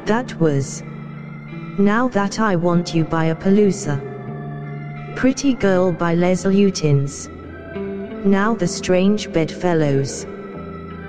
That was Now That I Want You by Appaloosa. Pretty Girl by Les Lutins. Now the Strange Bedfellows.